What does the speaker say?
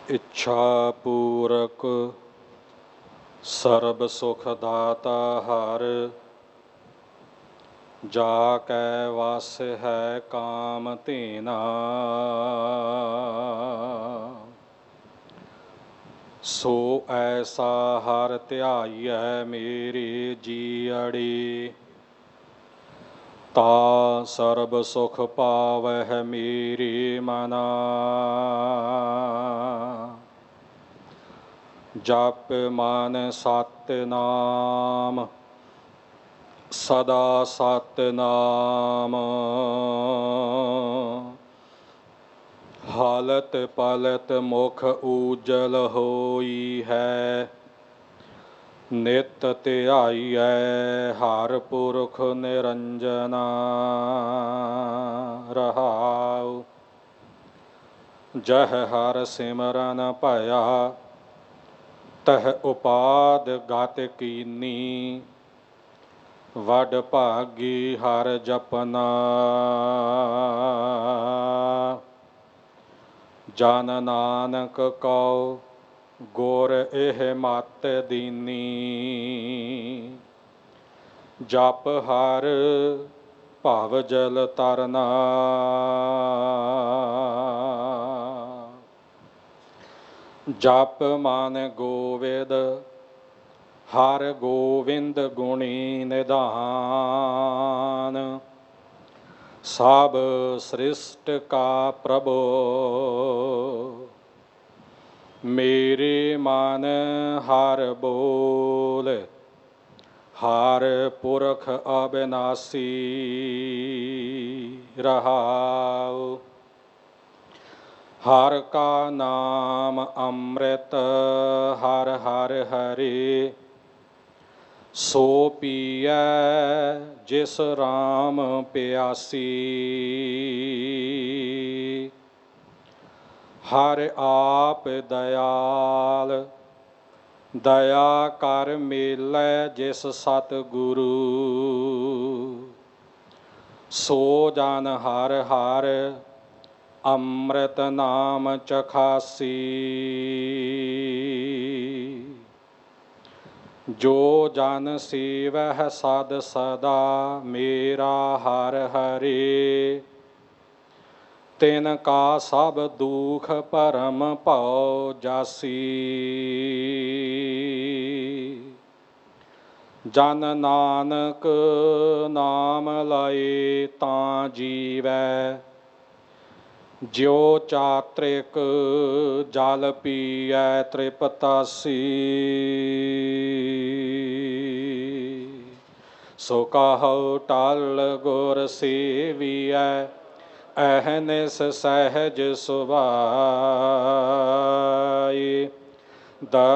ਇੱਛਾ ਪੂਰਕ ਸਰਬ ਸੁਖ ਦਾਤਾ ਹਰ, ਜਾ ਕੈ ਵਸ ਹੈ ਕਾਮ ਧੀਨਾ। ਸੋ ਐਸਾ ਹਰ ਧਿਆਈਐ ਮੇਰੀ ਜੀਅੜੀ, ਤਾ ਸਰਬ ਸੁਖ ਪਾਵਹਿ ਮੇਰੀ ਮਨਾ। ਜਪ ਮਨ ਸਤਿਨਾਮ ਸਦਾ ਸਤਿਨਾਮ, ਹਾਲਤ ਪਲਤ ਮੁਖ ਊਜਲ ਹੋਈ ਹੈ। ਨਿਤ ਧਿਆਈਐ ਹਰ ਪੁਰਖ ਨਿਰੰਜਨਾ। ਰਹਾਉ ਜਹ ਹਰ ਸਿਮਰਨ ਭਇਆ, ਤਹ ਉਪਾਦ ਗਤ ਕੀਨੀ। ਵਡ ਭਾਗੀ ਹਰ ਜਪਨਾ, ਜਨ ਨਾਨਕ ਕਉ ਗੁਰ ਇਹ ਮਤ ਦੀਨੀ। ਜਪ ਹਰ ਭਵ ਜਲ ਤਰਨਾ, ਜਪ ਮਨ ਗੋਵਿੰਦ ਹਰ ਗੋਵਿੰਦ ਗੁਣੀ ਨਿਧਾਨ। ਸਭ ਸ੍ਰਿਸ਼ਟ ਕਾ ਪ੍ਰਭੂ, ਮੇਰੇ ਮਨ ਹਰ ਬੋਲ। ਹਰ ਪੁਰਖ ਅਬਿਨਾਸੀ। ਰਹਾਉ ਹਰ ਕਾ ਨਾਮ ਅੰਮ੍ਰਿਤ ਹਰ ਹਰ ਹਰੇ। ਸੋ ਪੀਐ ਜਿਸ ਰਾਮ ਪਿਆਸੀ। ਹਰ ਆਪ ਦਇਆਲ, ਦਇਆ ਕਰ ਮੇਲੈ ਜਿਸ ਸਤਿਗੁਰੂ। ਸੋ ਜਨ ਹਰ ਹਰ ਅੰਮ੍ਰਿਤ ਨਾਮ ਚਖਾਸੀ। ਜੋ ਜਨ ਸੇਵਹਿ ਸਦ ਸਦਾ, ਮੇਰਾ ਹਰਿ ਹਰਿ। ਤਿਨ ਕਾ ਸਭ ਦੁਖ ਭਰਮ ਭਉ ਜਾਸੀ। ਜਨ ਨਾਨਕ ਨਾਮ ਲਏ ਤਾਂ ਜੀਵੈ। ਜਿਉ ਚਾਤ੍ਰਿਕ ਜਲ ਪੀਐ ਤ੍ਰਿਪਤਾਸੀ। ਸੋ ਕਹਉ ਟਲ ਗੁਰ ਸੇਵੀਐ, ਅਹਨਿਸ ਸਹਿਜ ਸੁਭਾਈ।